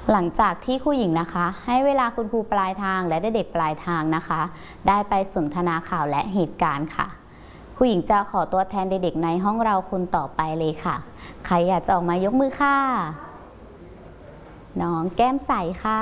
หลังจากที่ครูหญิงนะคะให้เวลาคุณครูปลายทางและเด็กๆปลายทางนะคะได้ไปสนทนาข่าวและเหตุการณ์ค่ะครูหญิงจะขอตัวแทนเด็กๆในห้องเราคนต่อไปเลยค่ะใครอยากจะออกมายกมือค่ะน้องแก้มใสค่ะ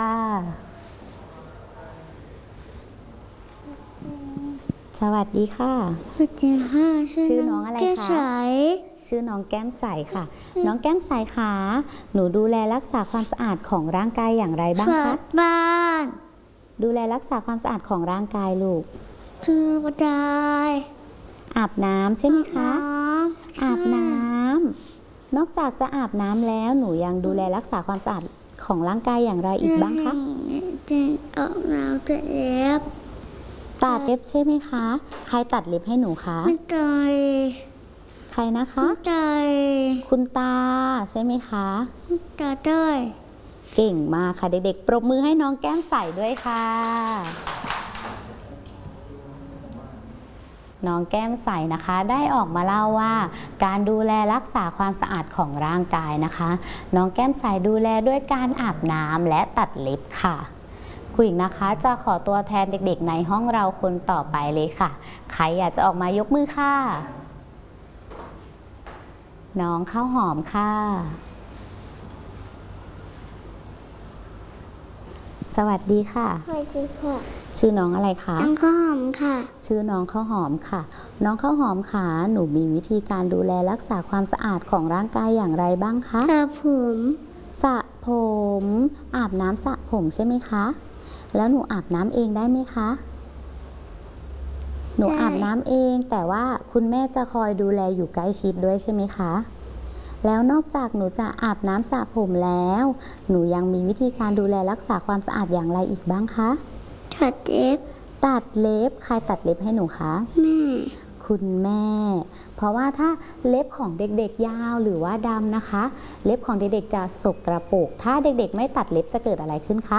สวัสดีค่ะสวัสดีค่ะชื่อน้องอะไรคะชื่อน้องแก้มใสค่ะน้องแก้มใสค่ะหนูดูแลรักษาความสะอาดของร่างกายอย่างไรบ้างคะบ้านดูแลรักษาความสะอาดของร่างกายลูกคือประจายอาบน้ำใช่ไหมคะอาบน้ำนอกจากจะอาบน้ำแล้วหนูยังดูแลรักษาความสะอาดของร่างกายอย่างไรอีกบ้างคะจะอาบน้ำตัดเล็บใช่ไหมคะใครตัดเล็บให้หนูคะไม่ใจใครนะคะใจคุณตาใช่ไหมคะตาจ้อยเก่งมากค่ะเด็กๆปรบมือให้น้องแก้มใสด้วยค่ะน้องแก้มใสนะคะได้ออกมาเล่าว่าการดูแลรักษาความสะอาดของร่างกายนะคะน้องแก้มใสดูแลด้วยการอาบน้ำและตัดเล็บค่ะครูหญิงนะคะจะขอตัวแทนเด็กๆในห้องเราคนต่อไปเลยค่ะใครอยากจะออกมายกมือค่ะน้องข้าวหอมค่ะสวัสดีค่ะสวัสดีค่ะชื่อน้องอะไรคะน้องข้าวหอมค่ะชื่อน้องข้าวหอมค่ะน้องข้าวหอมค่ะหนูมีวิธีการดูแลรักษาความสะอาดของร่างกายอย่างไรบ้างคะสระผมอาบน้ำสระผมใช่ไหมคะแล้วหนูอาบน้ำเองได้ไหมคะหนูอาบน้ำเองแต่ว่าคุณแม่จะคอยดูแลอยู่ใกล้ชิดด้วยใช่ไหมคะแล้วนอกจากหนูจะอาบน้ำสระผมแล้วหนูยังมีวิธีการดูแลรักษาความสะอาดอย่างไรอีกบ้างคะตัดเล็บใครตัดเล็บให้หนูคะแม่คุณแม่เพราะว่าถ้าเล็บของเด็กๆยาวหรือว่าดำนะคะเล็บของเด็กๆจะสกปรกถ้าเด็กๆไม่ตัดเล็บจะเกิดอะไรขึ้นคะ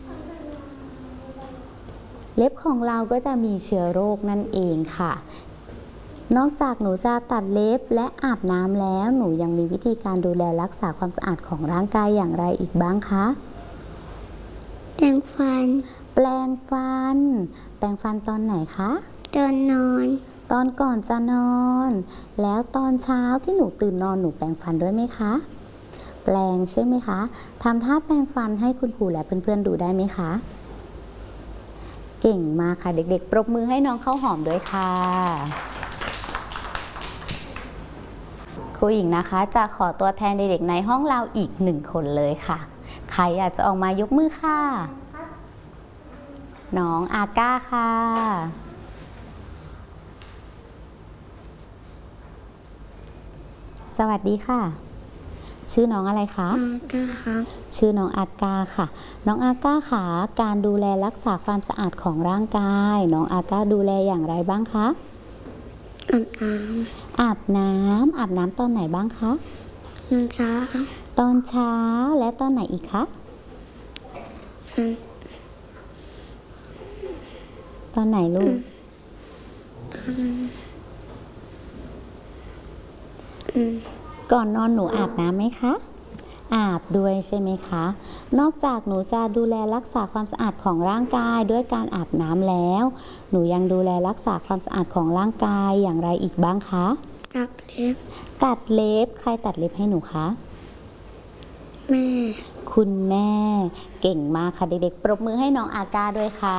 เล็บของเราก็จะมีเชื้อโรคนั่นเองค่ะนอกจากหนูจะตัดเล็บและอาบน้ำแล้วหนูยังมีวิธีการดูแลรักษาความสะอาดของร่างกายอย่างไรอีกบ้างคะแปรงฟันแปรงฟันตอนไหนคะตอนนอนตอนก่อนจะนอนแล้วตอนเช้าที่หนูตื่นนอนหนูแปรงฟันด้วยไหมคะแปรงใช่ไหมคะทำท่าแปรงฟันให้คุณครูและเพื่อนๆดูได้ไหมคะเก่งมากค่ะเด็กๆปรบมือให้น้องข้าวหอมด้วยค่ะครูหญิงนะคะจะขอตัวแทนเด็กๆในห้องเราอีก1 คนเลยค่ะใครอยากจะออกมายกมือค่ะน้องอาก้าค่ะสวัสดีค่ะชื่อน้องอะไรคะอาก้าครับชื่อน้องอาก้าค่ะน้องอาก้าค่ะการดูแลรักษาความสะอาดของร่างกายน้องอาก้าดูแลอย่างไรบ้างคะอาบน้ำตอนไหนบ้างคะตอนเช้าและตอนไหนอีกคะตอนไหนลูกก่อนนอนหนูอาบน้ำไหมคะอาบด้วยใช่ไหมคะนอกจากหนูจะดูแลรักษาความสะอาดของร่างกายด้วยการอาบน้ำแล้วหนูยังดูแลรักษาความสะอาดของร่างกายอย่างไรอีกบ้างคะตัดเล็บใครตัดเล็บให้หนูคะแม่คุณแม่เก่งมากค่ะเด็กๆปรบมือให้น้องอาก้าด้วยค่ะ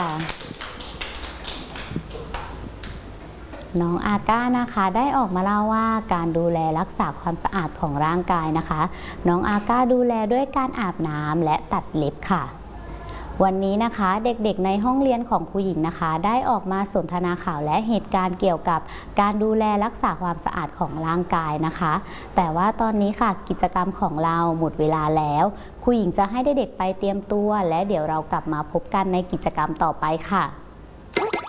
น้องอาก้านะคะได้ออกมาเล่าว่าการดูแลรักษาความสะอาดของร่างกายนะคะน้องอาก้าดูแลด้วยการอาบน้ำและตัดเล็บค่ะวันนี้นะคะเด็กๆในห้องเรียนของครูหญิงนะคะได้ออกมาสนทนาข่าวและเหตุการณ์เกี่ยวกับการดูแลรักษาความสะอาดของร่างกายนะคะแต่ว่าตอนนี้ค่ะกิจกรรมของเราหมดเวลาแล้วครูหญิงจะให้เด็กๆไปเตรียมตัวและเดี๋ยวเรากลับมาพบกันในกิจกรรมต่อไปค่ะ